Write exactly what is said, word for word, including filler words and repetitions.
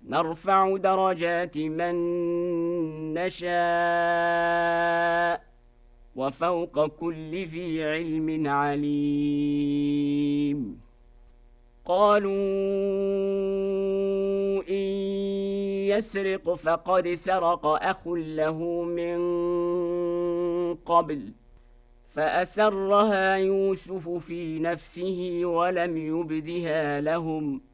نرفع درجات من نشاء وفوق كل ذي علم عليم. قالوا إن يسرق فقد سرق أخ له من قبل فأسرها يوسف في نفسه ولم يبدها لهم